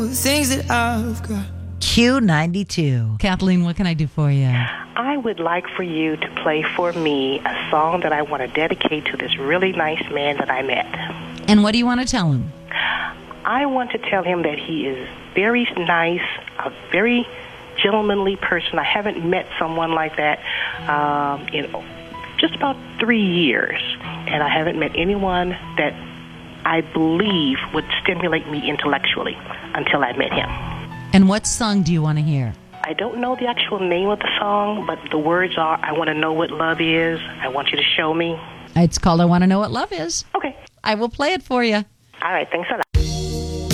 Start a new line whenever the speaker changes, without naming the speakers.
Things that I've got.
Q92.
Kathleen, what can I do for you?
I would like for you to play for me a song that I want to dedicate to this really nice man that I met.
And what do you want to tell him?
I want to tell him that he is very nice, a very gentlemanly person. I haven't met someone like that in just about 3 years, and I haven't met anyone that I believe would stimulate me intellectually until I met him.
And what song do you want to hear?
I don't know the actual name of the song, but the words are, I want to know what love is. I want you to show me.
It's called I Want to Know What Love Is.
Okay.
I will play it for you.
All right. Thanks a lot.